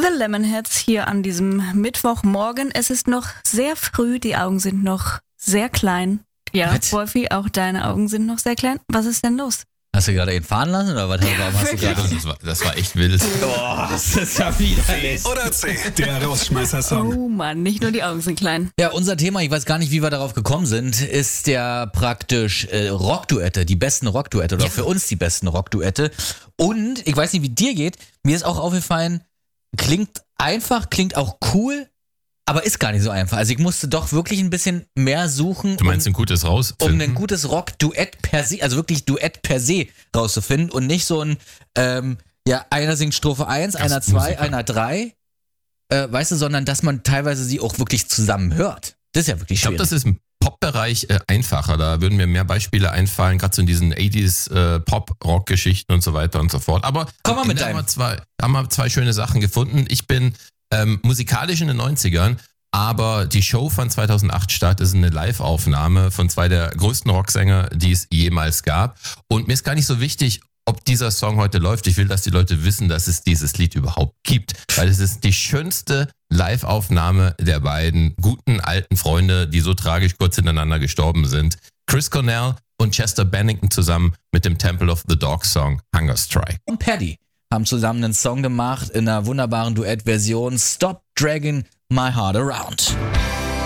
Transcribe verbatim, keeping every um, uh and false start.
The Lemonheads hier an diesem Mittwochmorgen. Es ist noch sehr früh, die Augen sind noch sehr klein. Ja, Was? Wolfi, auch deine Augen sind noch sehr klein. Was ist denn los? Hast du gerade ihn fahren lassen oder was? Warum hast du gerade? Das war, das war echt wild. Oh, das ist ja widerlich. Oder C, der Rausschmeißer-Song. Oh Mann, nicht nur die Augen sind klein. Ja, unser Thema, ich weiß gar nicht, wie wir darauf gekommen sind, ist ja praktisch äh, Rockduette, die besten Rockduette oder Ja. für uns die besten Rockduette. Und ich weiß nicht, wie dir geht, mir ist auch aufgefallen, klingt einfach, klingt auch cool, aber ist gar nicht so einfach. Also ich musste doch wirklich ein bisschen mehr suchen, Du meinst um, ein gutes um rausfinden? ein gutes Rock-Duett per se, also wirklich Duett per se rauszufinden und nicht so ein, ähm, ja, einer singt Strophe eins, einer zwei, Musiker. einer drei, äh, weißt du, sondern dass man teilweise sie auch wirklich zusammen hört. Das ist ja wirklich Ich glaube, schwierig. das ist im Pop-Bereich äh, einfacher. Da würden mir mehr Beispiele einfallen, gerade so in diesen achtziger äh, Pop-Rock-Geschichten und so weiter und so fort. Aber Komm mal mit da haben deinem. wir zwei, haben wir zwei schöne Sachen gefunden. Ich bin ähm, musikalisch in den neunzigern, aber die Show fand zweitausendacht statt. Das ist eine Live-Aufnahme von zwei der größten Rocksänger, die es jemals gab. Und mir ist gar nicht so wichtig, ob dieser Song heute läuft. Ich will, dass die Leute wissen, dass es dieses Lied überhaupt gibt. Weil es ist die schönste Live-Aufnahme der beiden guten alten Freunde, die so tragisch kurz hintereinander gestorben sind. Chris Cornell und Chester Bennington zusammen mit dem Temple of the Dog Song Hunger Strike. Und Paddy haben zusammen einen Song gemacht in einer wunderbaren Duettversion Stop Dragging My Heart Around.